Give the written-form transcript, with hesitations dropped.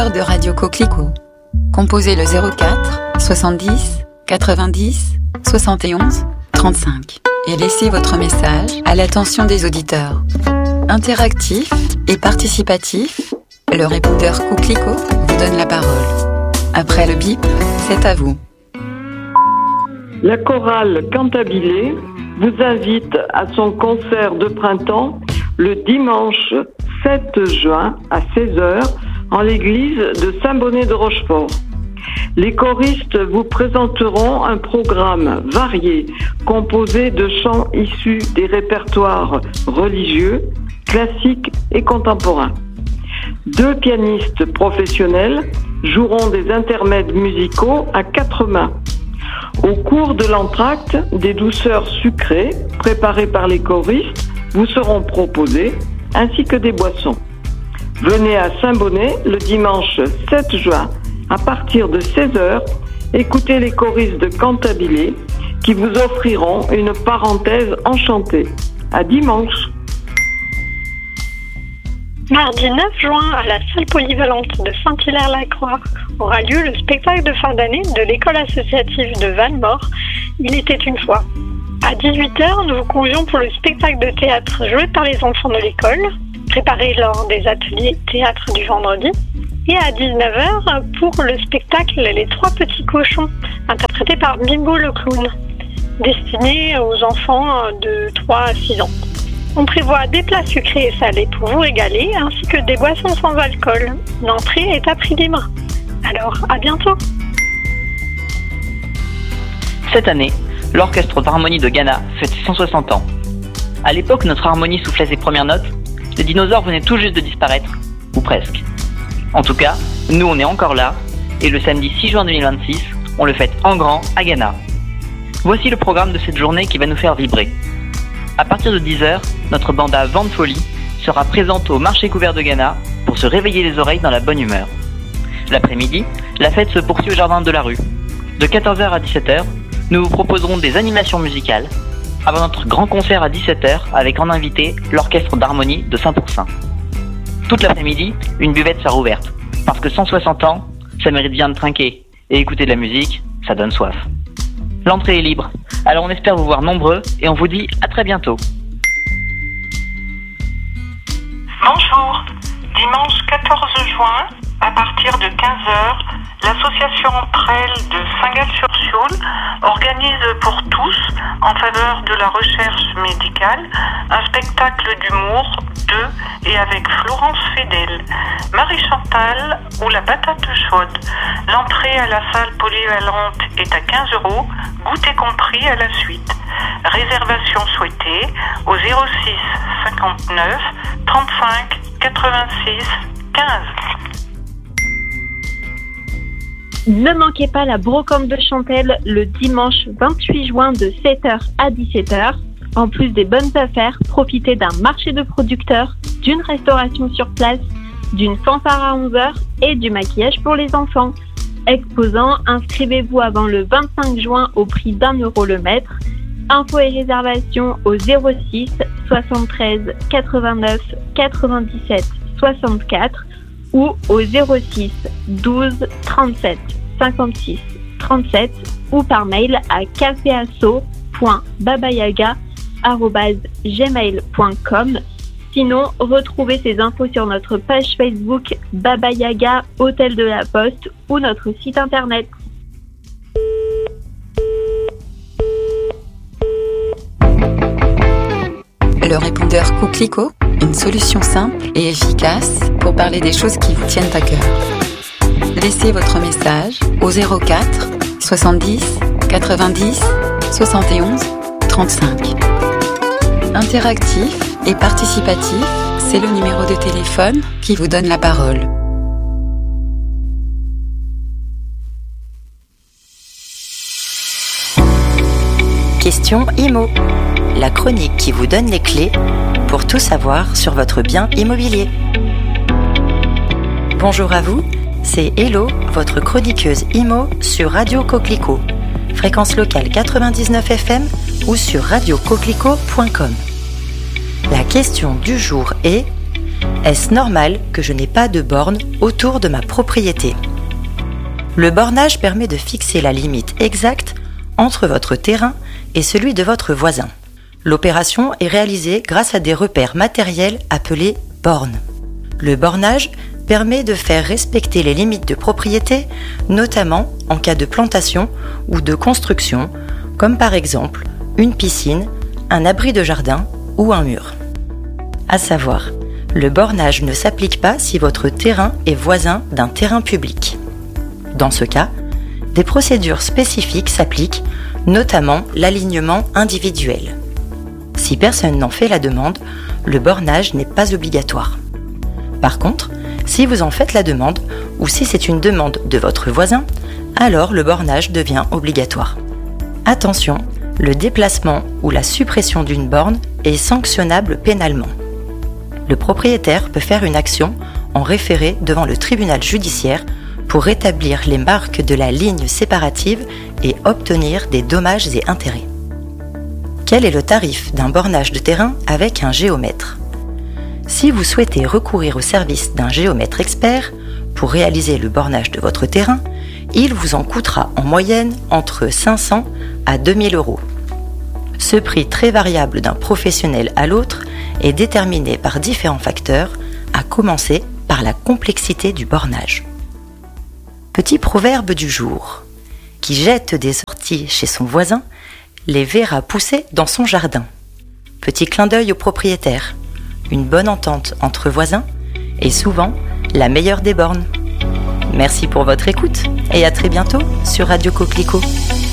auditeurs de Radio Coquelicot. Composez le 04 70 90 71 35 et laissez votre message à l'attention des auditeurs. Interactif et participatif, le répondeur Coquelicot vous donne la parole. Après le bip, c'est à vous. La chorale Cantabile vous invite à son concert de printemps le dimanche 7 juin à 16h en l'église de Saint-Bonnet de Rochefort. Les choristes vous présenteront un programme varié composé de chants issus des répertoires religieux, classiques et contemporains. 2 pianistes professionnels joueront des intermèdes musicaux à 4 mains. Au cours de l'entracte, des douceurs sucrées préparées par les choristes vous seront proposées, ainsi que des boissons. Venez à Saint-Bonnet le dimanche 7 juin à partir de 16h, écoutez les choristes de Cantabile qui vous offriront une parenthèse enchantée. À dimanche. Mardi 9 juin, à la salle polyvalente de Saint-Hilaire-la-Croix, aura lieu le spectacle de fin d'année de l'école associative de Valmore, Il était une fois. À 18h, nous vous convions pour le spectacle de théâtre joué par les enfants de l'école, préparé lors des ateliers théâtre du vendredi. Et à 19h, pour le spectacle Les Trois Petits Cochons, interprété par Bimbo le Clown, destiné aux enfants de 3 à 6 ans. On prévoit des plats sucrés et salés pour vous régaler, ainsi que des boissons sans alcool. L'entrée est à prix libre. Alors, à bientôt. Cette année, l'Orchestre d'harmonie de Ghana fête ses 160 ans. À l'époque, notre harmonie soufflait ses premières notes, les dinosaures venaient tout juste de disparaître, ou presque. En tout cas, nous on est encore là, et le samedi 6 juin 2026, on le fête en grand à Ghana. Voici le programme de cette journée qui va nous faire vibrer. À partir de 10h, notre banda Vent de Folie sera présente au marché couvert de Ghana pour se réveiller les oreilles dans la bonne humeur. L'après-midi, la fête se poursuit au jardin de la rue. De 14h à 17h, nous vous proposerons des animations musicales, avant notre grand concert à 17h avec en invité l'Orchestre d'harmonie de Saint-Pourçain. Toute l'après-midi, une buvette sera ouverte, parce que 160 ans, ça mérite bien de trinquer, et écouter de la musique, ça donne soif. L'entrée est libre, alors on espère vous voir nombreux, et on vous dit à très bientôt. Bonjour, dimanche 14 juin, à partir de 15h, l'association Entre Elles de Saint-Gall-sur-Sioule organise pour tous, en faveur de la recherche médicale, un spectacle d'humour de et avec Florence Fedel, Marie-Chantal ou la patate chaude. L'entrée à la salle polyvalente est à 15 €, goûter compris à la suite. Réservation souhaitée au 06 59 35 86 15. Ne manquez pas la brocante de Chantelle le dimanche 28 juin de 7h à 17h. En plus des bonnes affaires, profitez d'un marché de producteurs, d'une restauration sur place, d'une fanfare à 11h et du maquillage pour les enfants. Exposants, inscrivez-vous avant le 25 juin au prix d'€1 le mètre. Infos et réservations au 06 73 89 97 64 ou au 06 12 37 56 37 ou par mail à cafeasso.babayaga@gmail.com. Sinon, retrouvez ces infos sur notre page Facebook Baba Yaga Hôtel de la Poste ou notre site internet. Le répondeur Coquelicot, une solution simple et efficace pour parler des choses qui vous tiennent à cœur. Laissez votre message au 04 70 90 71 35. Interactif et participatif, c'est le numéro de téléphone qui vous donne la parole. Question IMO, la chronique qui vous donne les clés pour tout savoir sur votre bien immobilier. Bonjour à vous, c'est Hello, votre chroniqueuse IMO sur Radio Coquelicot, fréquence locale 99 FM ou sur radiocoquelicot.com. La question du jour est: Est-ce normal que je n'ai pas de borne autour de ma propriété ? Le bornage permet de fixer la limite exacte entre votre terrain et celui de votre voisin. L'opération est réalisée grâce à des repères matériels appelés bornes. Le bornage permet de faire respecter les limites de propriété, notamment en cas de plantation ou de construction, comme par exemple une piscine, un abri de jardin ou un mur. À savoir, le bornage ne s'applique pas si votre terrain est voisin d'un terrain public. Dans ce cas, des procédures spécifiques s'appliquent, notamment l'alignement individuel. Si personne n'en fait la demande, le bornage n'est pas obligatoire. Par contre, si vous en faites la demande, ou si c'est une demande de votre voisin, alors le bornage devient obligatoire. Attention, le déplacement ou la suppression d'une borne est sanctionnable pénalement. Le propriétaire peut faire une action en référé devant le tribunal judiciaire pour rétablir les marques de la ligne séparative et obtenir des dommages et intérêts. Quel est le tarif d'un bornage de terrain avec un géomètre ? Si vous souhaitez recourir au service d'un géomètre expert pour réaliser le bornage de votre terrain, il vous en coûtera en moyenne entre 500 à 2000 €. Ce prix très variable d'un professionnel à l'autre est déterminé par différents facteurs, à commencer par la complexité du bornage. Petit proverbe du jour. Qui jette des orties chez son voisin, les verra pousser dans son jardin. Petit clin d'œil au propriétaire. Une bonne entente entre voisins est souvent la meilleure des bornes. Merci pour votre écoute et à très bientôt sur Radio Coquelicot.